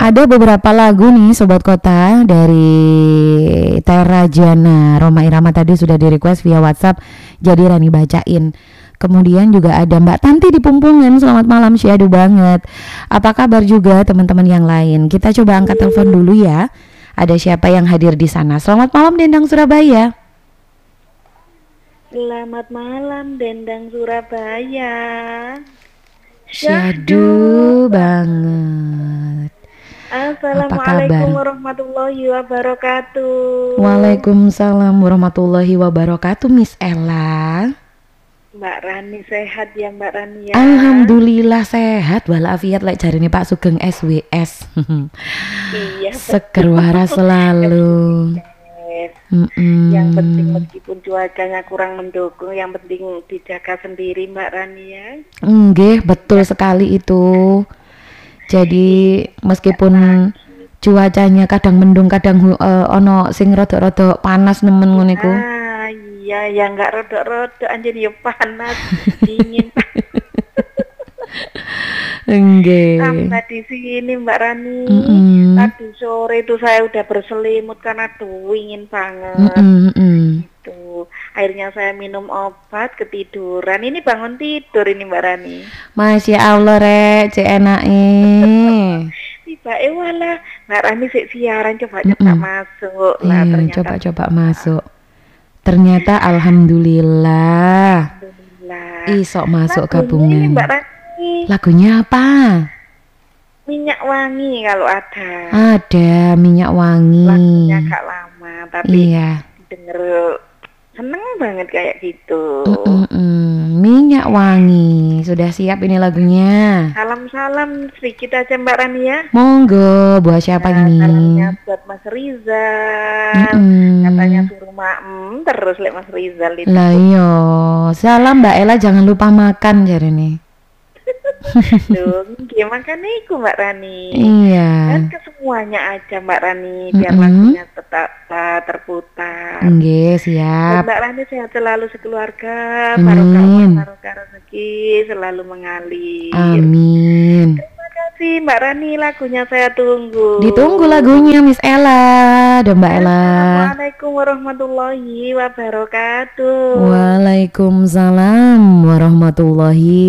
Ada beberapa lagu nih Sobat Kota dari Tera Jana. Roma Irama tadi sudah di request via WhatsApp, jadi Rani bacain. Kemudian juga ada Mbak Tanti di Pumpungan. Selamat malam, syahdu banget. Apa kabar juga teman-teman yang lain? Kita coba angkat telepon dulu ya. Ada siapa yang hadir di sana? Selamat malam Dendang Surabaya. Selamat malam Dendang Surabaya. Syahdu banget. Assalamualaikum warahmatullahi wabarakatuh. Waalaikumsalam warahmatullahi wabarakatuh, Miss Ella. Mbak Rani sehat ya Mbak Rani ya? Alhamdulillah sehat walafiat lek jarine Pak Sugeng SWS. Iya. Seger waras selalu. Yang penting meskipun cuacanya kurang mendukung, yang penting dijaga sendiri Mbak Rani ya. Nggih, betul sekali itu. Jadi meskipun cuacanya kadang mendung, kadang ono sing rada-rada panas nemen ngono iku. Iya, ya enggak rodok-rodok anjir ya panas, dingin. Enggak. Sampai di sini Mbak Rani. Tadi sore itu saya udah berselimut karena dingin banget. Gitu. Akhirnya saya minum obat ketiduran. Ini bangun tidur ini Mbak Rani. Masya Allah rek, cek enake. Tiba walah Mbak Rani sik siaran coba masuk. Lah ternyata coba masuk. Ternyata alhamdulillah. Isok masuk gabungan. Ini Mbak Rani. Lagunya apa? Minyak wangi kalau ada. Ada minyak wangi. Lagunya agak lama tapi iya. Denger seneng banget kayak gitu. Minyak wangi. Sudah siap ini lagunya. Salam-salam sedikit aja Mbak Rani ya. Monggo, buat siapa ini? Salamnya buat Mas Rizal. Katanya suruh terus lek Mas Rizal itu. Lah iya. Salam Mbak Ella, jangan lupa makan jarene. Duh, gimana kan iku Mbak Rani? Iya. Kan ke semuanya aja Mbak Rani biar lagunya tetap terputar. Nggih, siap. Mbak Rani sehat selalu sekeluarga, barokah rezeki selalu mengalir. Amin. Terima kasih Mbak Rani, lagunya saya tunggu. Ditunggu lagunya Miss Ella dan Mbak Ella. Assalamualaikum warahmatullahi wabarakatuh. Waalaikumsalam warahmatullahi